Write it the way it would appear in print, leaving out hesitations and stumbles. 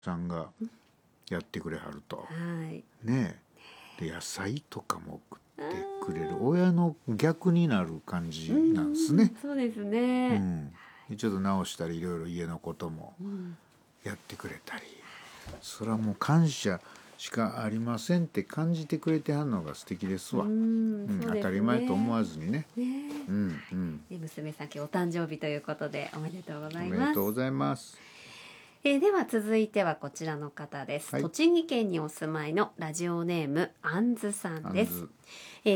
さんがやってくれはると、 はい、 ねえ、で野菜とかも送ってくれる親の逆になる感じなんですね。 そうですね、 でちょっと直したりいろいろ家のこともやってくれたり、それはもう感謝しかありませんって感じてくれてはんのが素敵ですわ。 そうですね、 当たり前と思わずにね。 娘さん今日お誕生日ということでおめでとうございます。 おめでとうございます。 では続いてはこちらの方です、 はい、 栃木県にお住まいのラジオネームあんずさんです。